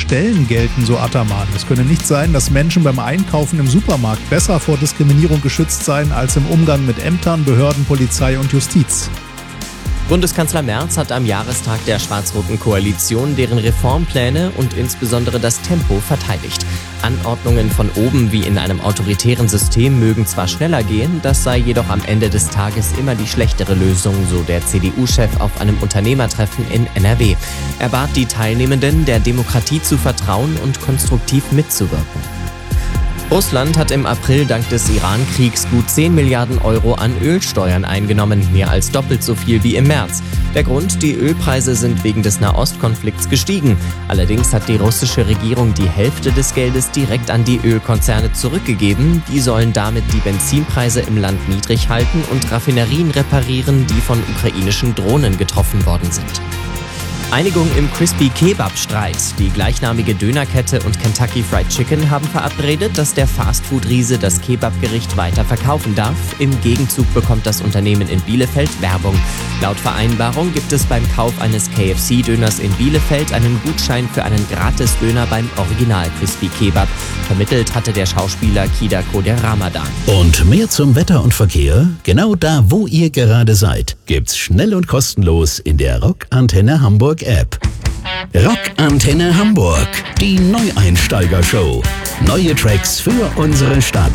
Stellen gelten, so Attermann. Es könne nicht sein, dass Menschen beim Einkaufen im Supermarkt besser vor Diskriminierung geschützt seien als im Umgang mit Ämtern, Behörden, Polizei und Justiz. Bundeskanzler Merz hat am Jahrestag der schwarz-roten Koalition deren Reformpläne und insbesondere das Tempo verteidigt. Anordnungen von oben wie in einem autoritären System mögen zwar schneller gehen, das sei jedoch am Ende des Tages immer die schlechtere Lösung, so der CDU-Chef auf einem Unternehmertreffen in NRW. Er bat die Teilnehmenden, der Demokratie zu vertrauen und konstruktiv mitzuwirken. Russland hat im April dank des Iran-Kriegs gut 10 Milliarden Euro an Ölsteuern eingenommen, mehr als doppelt so viel wie im März. Der Grund, die Ölpreise sind wegen des Nahostkonflikts gestiegen. Allerdings hat die russische Regierung die Hälfte des Geldes direkt an die Ölkonzerne zurückgegeben. Die sollen damit die Benzinpreise im Land niedrig halten und Raffinerien reparieren, die von ukrainischen Drohnen getroffen worden sind. Einigung im Crispy-Kebab-Streit. Die gleichnamige Dönerkette und Kentucky Fried Chicken haben verabredet, dass der Fastfood-Riese das Kebabgericht weiter verkaufen darf. Im Gegenzug bekommt das Unternehmen in Bielefeld Werbung. Laut Vereinbarung gibt es beim Kauf eines KFC-Döners in Bielefeld einen Gutschein für einen Gratis-Döner beim Original Crispy Kebab. Vermittelt hatte der Schauspieler Kida Kodir Ramadan. Und mehr zum Wetter und Verkehr? Genau da, wo ihr gerade seid, gibt's schnell und kostenlos in der Rock Antenne Hamburg App. Rock Antenne Hamburg, die Neueinsteiger-Show. Neue Tracks für unsere Stadt.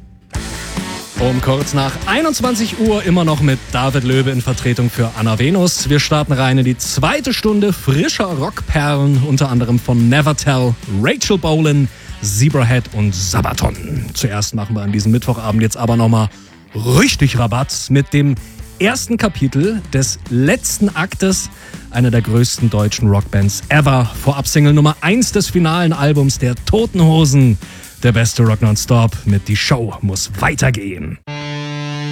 Um kurz nach 21 Uhr immer noch mit David Löwe in Vertretung für Anna Venus. Wir starten rein in die zweite Stunde frischer Rockperlen, unter anderem von Nevertell, Rachel Bolan, Zebrahead und Sabaton. Zuerst machen wir an diesem Mittwochabend jetzt aber nochmal richtig Rabatt mit dem ersten Kapitel des letzten Aktes einer der größten deutschen Rockbands ever. Vorab Single Nummer 1 des finalen Albums der Toten Hosen. Der beste Rock nonstop mit Die Show muss weitergehen.